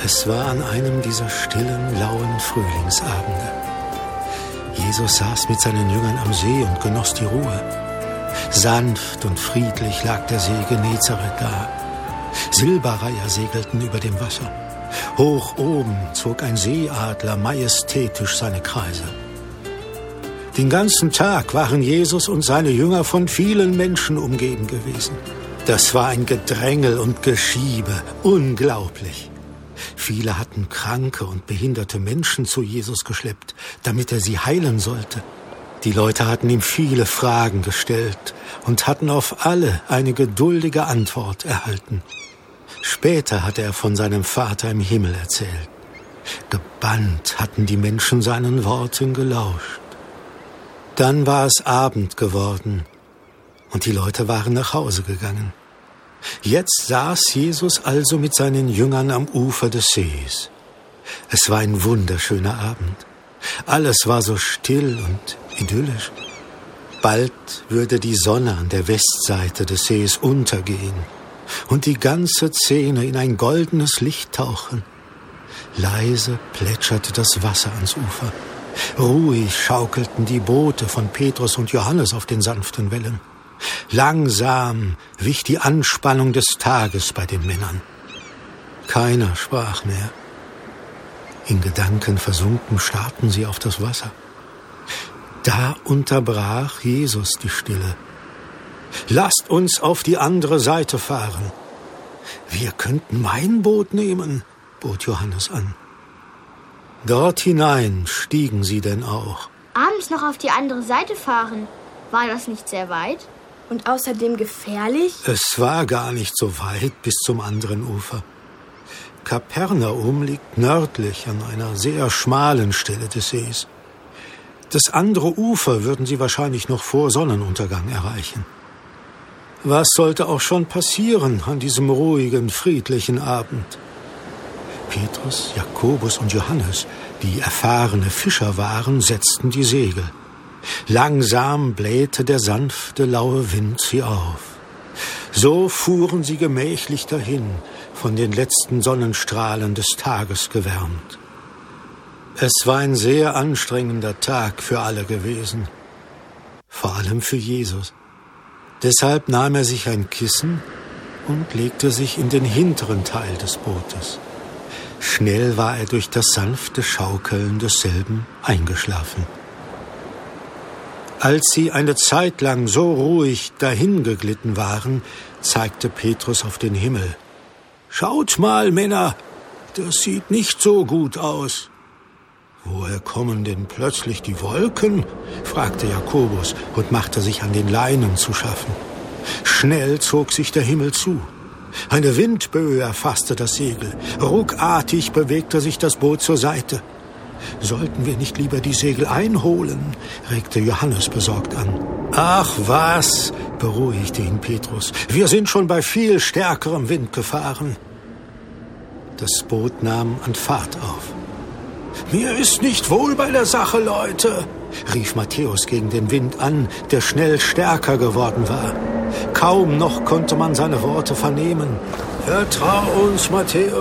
Es war an einem dieser stillen, lauen Frühlingsabende. Jesus saß mit seinen Jüngern am See und genoss die Ruhe. Sanft und friedlich lag der See Genezareth da. Silberreiher segelten über dem Wasser. Hoch oben zog ein Seeadler majestätisch seine Kreise. Den ganzen Tag waren Jesus und seine Jünger von vielen Menschen umgeben gewesen. Das war ein Gedrängel und Geschiebe, unglaublich. Viele hatten kranke und behinderte Menschen zu Jesus geschleppt, damit er sie heilen sollte. Die Leute hatten ihm viele Fragen gestellt und hatten auf alle eine geduldige Antwort erhalten. Später hatte er von seinem Vater im Himmel erzählt. Gebannt hatten die Menschen seinen Worten gelauscht. Dann war es Abend geworden und die Leute waren nach Hause gegangen. Jetzt saß Jesus also mit seinen Jüngern am Ufer des Sees. Es war ein wunderschöner Abend. Alles war so still und idyllisch. Bald würde die Sonne an der Westseite des Sees untergehen und die ganze Szene in ein goldenes Licht tauchen. Leise plätscherte das Wasser ans Ufer. Ruhig schaukelten die Boote von Petrus und Johannes auf den sanften Wellen. Langsam wich die Anspannung des Tages bei den Männern. Keiner sprach mehr. In Gedanken versunken starrten sie auf das Wasser. Da unterbrach Jesus die Stille. »Lasst uns auf die andere Seite fahren.« »Wir könnten mein Boot nehmen«, bot Johannes an. Dort hinein stiegen sie denn auch. Abends noch auf die andere Seite fahren, war das nicht sehr weit? Und außerdem gefährlich? Es war gar nicht so weit bis zum anderen Ufer. Kapernaum liegt nördlich an einer sehr schmalen Stelle des Sees. Das andere Ufer würden sie wahrscheinlich noch vor Sonnenuntergang erreichen. Was sollte auch schon passieren an diesem ruhigen, friedlichen Abend? Petrus, Jakobus und Johannes, die erfahrene Fischer waren, setzten die Segel. Langsam blähte der sanfte, laue Wind sie auf. So fuhren sie gemächlich dahin, von den letzten Sonnenstrahlen des Tages gewärmt. Es war ein sehr anstrengender Tag für alle gewesen, vor allem für Jesus. Deshalb nahm er sich ein Kissen und legte sich in den hinteren Teil des Bootes. Schnell war er durch das sanfte Schaukeln desselben eingeschlafen. Als sie eine Zeit lang so ruhig dahingeglitten waren, zeigte Petrus auf den Himmel. »Schaut mal, Männer, das sieht nicht so gut aus.« »Woher kommen denn plötzlich die Wolken?« fragte Jakobus und machte sich an den Leinen zu schaffen. Schnell zog sich der Himmel zu. Eine Windböe erfasste das Segel. Ruckartig bewegte sich das Boot zur Seite. »Sollten wir nicht lieber die Segel einholen?« regte Johannes besorgt an. »Ach was«, beruhigte ihn Petrus, »wir sind schon bei viel stärkerem Wind gefahren.« Das Boot nahm an Fahrt auf. »Mir ist nicht wohl bei der Sache, Leute«, rief Matthäus gegen den Wind an, der schnell stärker geworden war. Kaum noch konnte man seine Worte vernehmen. »Vertrau uns, Matthäus«,